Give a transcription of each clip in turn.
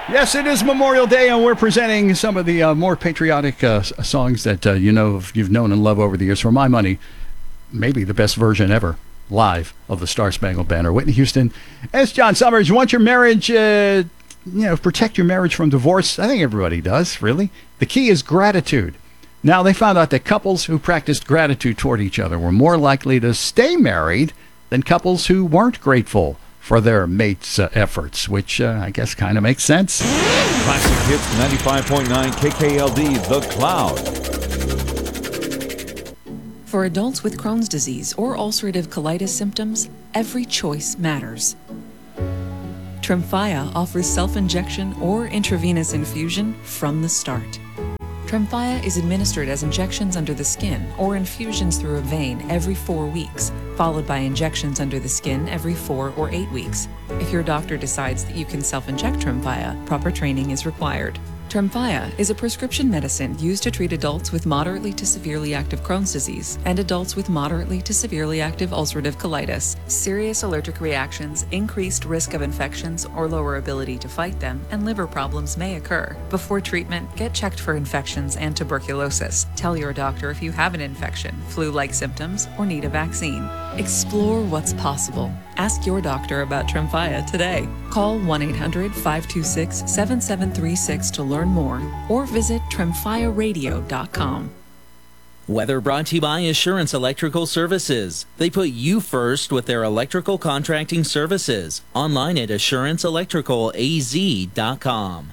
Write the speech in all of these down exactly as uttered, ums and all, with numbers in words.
Yes, it is Memorial Day, and we're presenting some of the uh, more patriotic uh, songs that uh, you know you've known and loved over the years. For my money, maybe the best version ever, live, of the Star Spangled Banner. Whitney Houston. As John Summers, you want your marriage, uh, you know, protect your marriage from divorce? I think everybody does, really. The key is gratitude. Now, they found out that couples who practiced gratitude toward each other were more likely to stay married than couples who weren't grateful for their mate's uh, efforts, which uh, I guess kind of makes sense. Classic Hits ninety-five point nine K K L D, The Cloud. For adults with Crohn's disease or ulcerative colitis symptoms, every choice matters. Tremfya offers self-injection or intravenous infusion from the start. Tremfya is administered as injections under the skin or infusions through a vein every four weeks, followed by injections under the skin every four or eight weeks. If your doctor decides that you can self-inject Tremfya, proper training is required. Tremfya is a prescription medicine used to treat adults with moderately to severely active Crohn's disease and adults with moderately to severely active ulcerative colitis. Serious allergic reactions, increased risk of infections or lower ability to fight them, and liver problems may occur. Before treatment, get checked for infections and tuberculosis. Tell your doctor if you have an infection, flu-like symptoms, or need a vaccine. Explore what's possible. Ask your doctor about Tremfya today. Call one eight hundred, five two six, seven seven three six to learn more or visit tremfya radio dot com. Weather brought to you by Assurance Electrical Services. They put you first with their electrical contracting services. Online at assurance electrical a z dot com.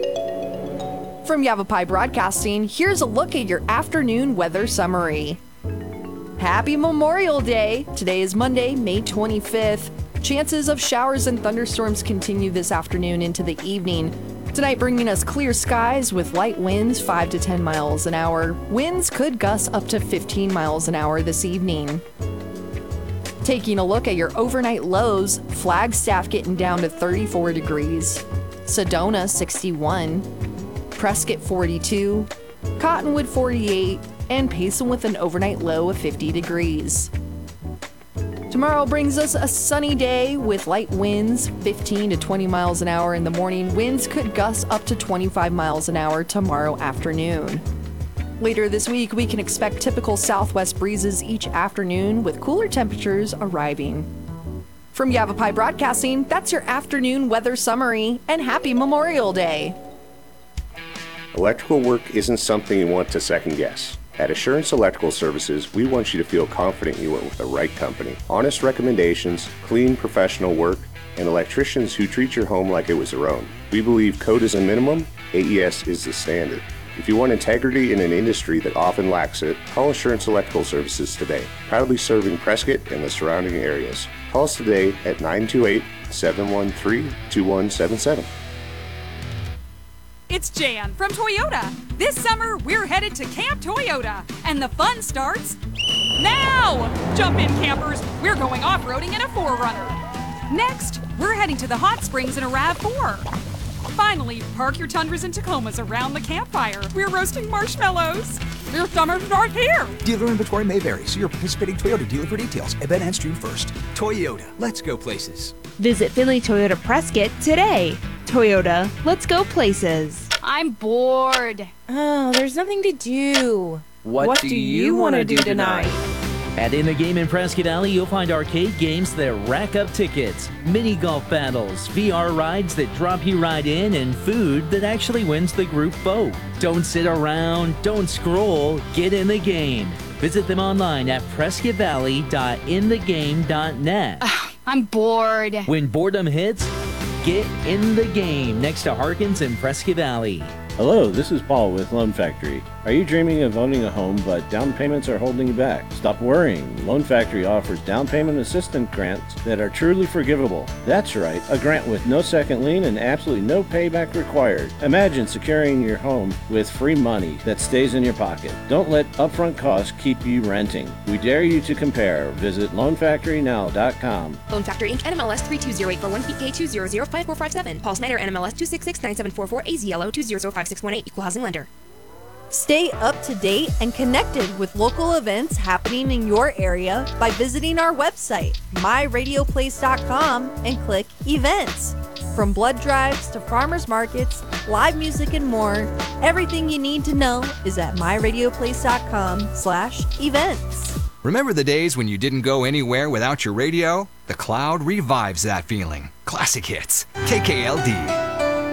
From Yavapai Broadcasting, here's a look at your afternoon weather summary. Happy Memorial Day! Today is Monday, May twenty-fifth. Chances of showers and thunderstorms continue this afternoon into the evening. Tonight bringing us clear skies with light winds five to ten miles an hour. Winds could gust up to fifteen miles an hour this evening. Taking a look at your overnight lows, Flagstaff getting down to thirty-four degrees, Sedona sixty-one, Prescott forty-two, Cottonwood forty-eight, and Payson with an overnight low of fifty degrees. Tomorrow brings us a sunny day with light winds, fifteen to twenty miles an hour in the morning. Winds could gust up to twenty-five miles an hour tomorrow afternoon. Later this week, we can expect typical southwest breezes each afternoon with cooler temperatures arriving. From Yavapai Broadcasting, that's your afternoon weather summary, and happy Memorial Day. Electrical work isn't something you want to second guess. At Assurance Electrical Services, we want you to feel confident you went with the right company. Honest recommendations, clean professional work, and electricians who treat your home like it was their own. We believe code is a minimum, A E S is the standard. If you want integrity in an industry that often lacks it, call Assurance Electrical Services today. Proudly serving Prescott and the surrounding areas. Call us today at nine two eight, seven one three, two one seven seven. It's Jan from Toyota. This summer, we're headed to Camp Toyota, and the fun starts now! Jump in, campers. We're going off-roading in a four runner. Next, we're heading to the hot springs in a RAV four. Finally, park your Tundras and Tacomas around the campfire. We're roasting marshmallows. Your summer starts here. Dealer inventory may vary. See your participating Toyota dealer for details. Event ends June first. Toyota, let's go places. Visit Finley Toyota Prescott today. Toyota, let's go places. I'm bored. Oh, there's nothing to do. What, what do, do you, you want to do tonight? tonight? At In the Game in Prescott Alley, you'll find arcade games that rack up tickets, mini golf battles, V R rides that drop you right in, and food that actually wins the group vote. Don't sit around, don't scroll, get in the game. Visit them online at prescott valley dot in the game dot net. I'm bored. When boredom hits, get in the game next to Harkins in Prescott Valley. Hello, this is Paul with Loan Factory. Are you dreaming of owning a home but down payments are holding you back? Stop worrying. Loan Factory offers down payment assistance grants that are truly forgivable. That's right, a grant with no second lien and absolutely no payback required. Imagine securing your home with free money that stays in your pocket. Don't let upfront costs keep you renting. We dare you to compare. Visit loan factory now dot com. Loan Factory Incorporated. N M L S three two zero eight four one P K two zero zero five four five seven. Paul Snyder, N M L S two six six nine seven four four, A Z L O two zero zero five six one eight. Equal housing lender. Stay up to date and connected with local events happening in your area by visiting our website, my radio place dot com, and click Events. From blood drives to farmers markets, live music, and more, everything you need to know is at my radio place dot com slash events. Remember the days when you didn't go anywhere without your radio? The Cloud revives that feeling. Classic hits. K K L D.